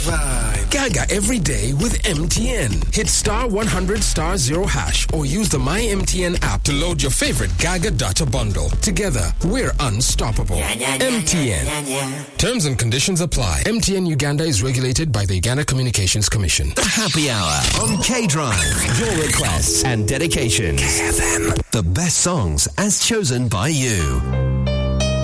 Gaga every day with MTN. Hit star 100 star 0 hash or use the My MTN app to load your favorite Gaga data bundle. Together, we're unstoppable. MTN. Terms and conditions apply. MTN Uganda is regulated by the Uganda Communications Commission. The Happy Hour on K-Drive. Your requests and dedications. KFM. The best songs as chosen by you.